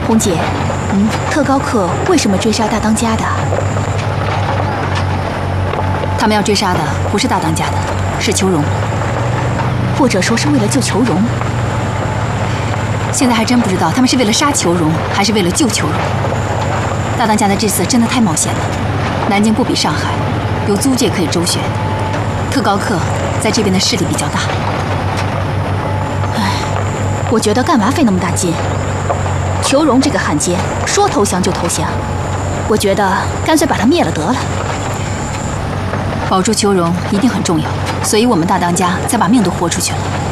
红姐，特高课为什么追杀大当家的？ 他们要追杀的不是大当家的，是裘荣， 或者说是为了救裘荣。 现在还真不知道他们是为了杀裘荣，还是为了救裘荣。大当家的这次真的太冒险了。南京不比上海，有租界可以周旋。特高课在这边的势力比较大。 唉，我觉得干嘛费那么大劲？裘荣这个汉奸，说投降就投降，我觉得干脆把他灭了得了。 保住裘荣一定很重要，所以我们大当家才把命都豁出去了。